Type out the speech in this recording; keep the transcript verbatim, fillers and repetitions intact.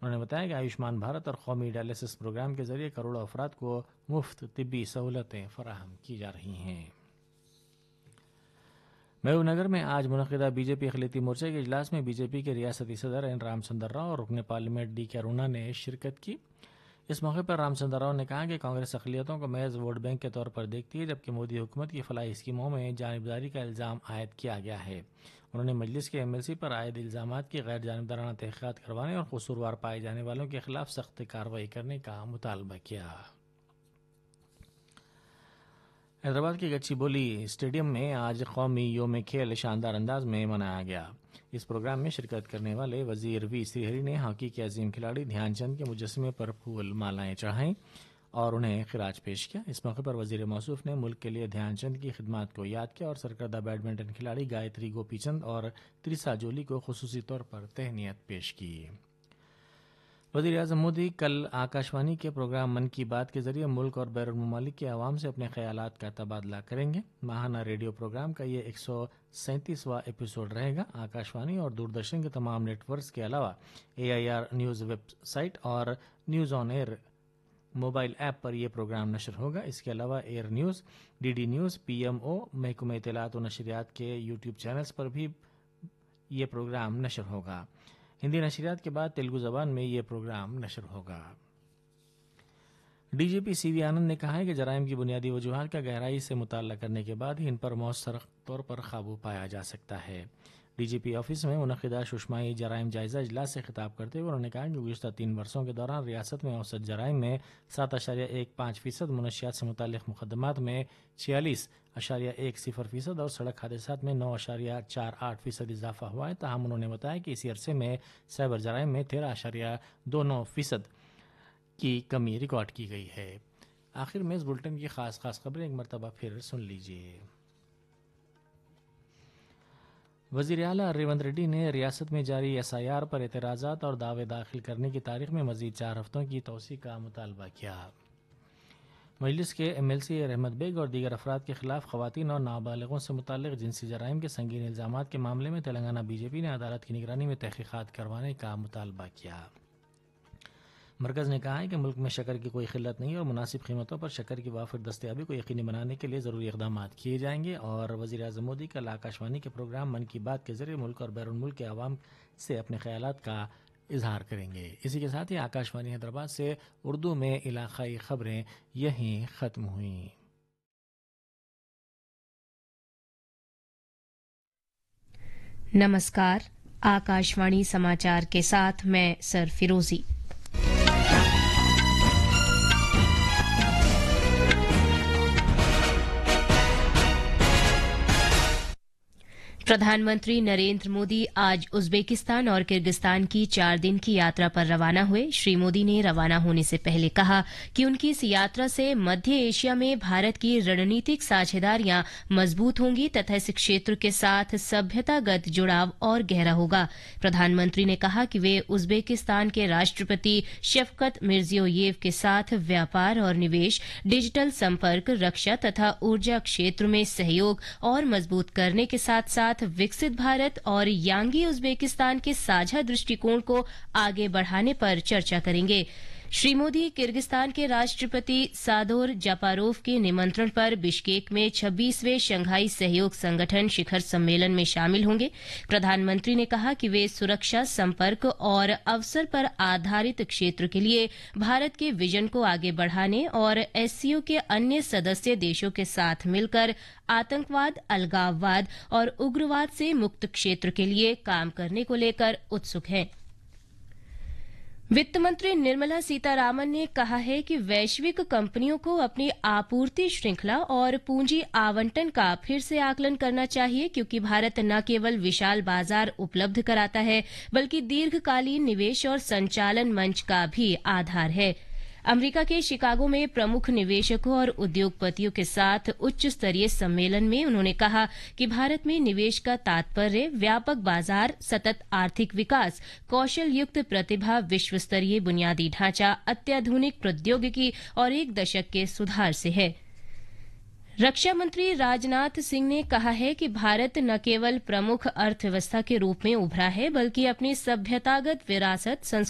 उन्होंने बताया कि आयुष्मान भारत और कौमी डायलिसिस प्रोग्राम के जरिए करोड़ों अफराद को मुफ्त तिब्बी सहूलतें फराहम की जा रही हैं। महबूबनगर में आज मुनक़िदा बीजेपी अक़लियती मोर्चे के इजलास में बीजेपी के रियासती सदर एन रामचंद्र राव और रुकन पार्लियामेंट डी के अरुणा ने शिरकत की। इस मौके पर रामचंद्र राव ने कहा कि कांग्रेस अक़लियतों को महज वोट बैंक के तौर पर देखती है, जबकि मोदी हुकूमत की फलाही स्कीमों में जानिबदारी का इल्ज़ाम आयद किया गया है। उन्होंने मजलिस के एम एल सी पर आयद इल्ज़ामात की गैर जानिबदाराना तहक़ीक़ात करवाने और कसूरवार पाए जाने वालों के खिलाफ सख्त कार्रवाई करने का मुतालबा किया। हैदराबाद के गच्चीबोली स्टेडियम में आज कौमी योम खेल शानदार अंदाज में मनाया गया। इस प्रोग्राम में शिरकत करने वाले वजीर वी श्रीहरि ने हॉकी के अजीम खिलाड़ी ध्यानचंद के मुजस्समे पर फूल मालाएं चढ़ाईं और उन्हें खिराज पेश किया। इस मौके पर वजीर मौसूफ ने मुल्क के लिए ध्यानचंद की खिदमत को याद किया और सरकर्दा बैडमिंटन खिलाड़ी गायत्री गोपीचंद और त्रिसा जोली को खुसूसी तौर पर तहनीत पेश की। वज़ीर आज़म मोदी कल आकाशवाणी के प्रोग्राम मन की बात के जरिए मुल्क और बैरून मुमालिक के अवाम से अपने ख्यालात का तबादला करेंगे। माहाना रेडियो प्रोग्राम का ये एक सौ सैंतीसवां एपिसोड रहेगा। आकाशवाणी और दूरदर्शन के तमाम नेटवर्क्स के अलावा ए आई आर न्यूज़ वेबसाइट और news on air mobile app पर यह प्रोग्राम नशर होगा। इसके अलावा air news, D D news, P M O, महकमा इत्तलात और नशरियात के यूट्यूब चैनल्स पर भी ये प्रोग्राम नशर होगा। हिंदी नशरियात के बाद तेलुगु जबान में ये प्रोग्राम नशर होगा। डीजीपी सी वी आनंद ने कहा है कि जराइम की बुनियादी वजूहात का गहराई से मुताला करने के बाद ही इन पर मौसर तौर पर काबू पाया जा सकता है। डीजीपी ऑफिस में मुनक़िदा सुषमाई जराइम जायजा इजलास से खिताब करते हुए उन्होंने कहा कि गुज़िश्ता तीन वर्षों के दौरान रियासत में औसत जराइम में सात अशारिया एक पाँच फीसद, मनशियात से मुताल्लिक़ मुकदमात में छियालीस अशारिया एक सिफर फीसद और सड़क हादसात में नौ अशारिया चार आठ फीसद इजाफा हुआ है। ताहम उन्होंने बताया कि इसी अरसे में साइबर जराइम में तेरह अशारिया दो नौ फीसद की कमी रिकॉर्ड की गई है। आखिर में इस बुलेटिन की खास खास खबरें एक मरतबा फिर सुन लीजिए। वज़ीर आला रेवंत रेड्डी ने रियासत में जारी एस आई आर पर एतराज़ात और दावे दाखिल करने की तारीख में मज़ीद चार हफ्तों की तोसी का मुतालबा किया। मजलिस के एम एल सी रहमत बेग और दीगर अफराद के खिलाफ ख़वातीन और नाबालिगों से मुताल्लिक़ जिनसी जराइम के संगीन इल्ज़ामात के मामले में तेलंगाना बीजेपी ने अदालत की निगरानी में तहक़ीक़ात करवाने का मुतालबा किया। मरकज़ ने कहा है कि मुल्क में शक्कर की कोई क़िल्लत नहीं और मुनासिब कीमतों पर शक्कर की वाफिर दस्तयाबी को यकीनी बनाने के लिए ज़रूरी इक़दाम किए जाएंगे। और वज़ीर आज़म मोदी कल आकाशवाणी के प्रोग्राम मन की बात के ज़रिए मुल्क और बैरून मुल्क के अवाम से अपने ख़यालात का इजहार करेंगे। इसी के साथ ही आकाशवाणी हैदराबाद से उर्दू में इलाक़ाई ख़बरें यहीं ख़त्म हुईं। नमस्कार, आकाशवाणी समाचार के साथ मैं सर फिरोजी। प्रधानमंत्री नरेंद्र मोदी आज उज्बेकिस्तान और किर्गिस्तान की चार दिन की यात्रा पर रवाना हुए। श्री मोदी ने रवाना होने से पहले कहा कि उनकी इस यात्रा से मध्य एशिया में भारत की रणनीतिक साझेदारियां मजबूत होंगी तथा इस क्षेत्र के साथ सभ्यतागत जुड़ाव और गहरा होगा। प्रधानमंत्री ने कहा कि वे उज्बेकिस्तान के राष्ट्रपति शफकत मिर्जियोयेव के साथ व्यापार और निवेश, डिजिटल संपर्क, रक्षा तथा ऊर्जा क्षेत्र में सहयोग और मजबूत करने के साथ साथ विकसित भारत और यांगी उज्बेकिस्तान के साझा दृष्टिकोण को आगे बढ़ाने पर चर्चा करेंगे। श्री मोदी किर्गिस्तान के राष्ट्रपति सादोर जापारोव के निमंत्रण पर बिश्केक में छब्बीसवें शंघाई सहयोग संगठन शिखर सम्मेलन में शामिल होंगे। प्रधानमंत्री ने कहा कि वे सुरक्षा, संपर्क और अवसर पर आधारित क्षेत्र के लिए भारत के विजन को आगे बढ़ाने और एससीओ के अन्य सदस्य देशों के साथ मिलकर आतंकवाद, अलगाववाद और उग्रवाद से मुक्त क्षेत्र के लिए काम करने को लेकर उत्सुक हैं। वित्त मंत्री निर्मला सीतारामन ने कहा है कि वैश्विक कंपनियों को अपनी आपूर्ति श्रृंखला और पूंजी आवंटन का फिर से आकलन करना चाहिए, क्योंकि भारत न केवल विशाल बाजार उपलब्ध कराता है बल्कि दीर्घकालीन निवेश और संचालन मंच का भी आधार है। अमेरिका के शिकागो में प्रमुख निवेशकों और उद्योगपतियों के साथ उच्च स्तरीय सम्मेलन में उन्होंने कहा कि भारत में निवेश का तात्पर्य व्यापक बाजार, सतत आर्थिक विकास, कौशल युक्त प्रतिभा, विश्व स्तरीय बुनियादी ढांचा, अत्याधुनिक प्रौद्योगिकी और एक दशक के सुधार से है। रक्षा मंत्री राजनाथ सिंह ने कहा है कि भारत न केवल प्रमुख अर्थव्यवस्था के रूप में उभरा है बल्कि अपनी सभ्यतागत विरासत,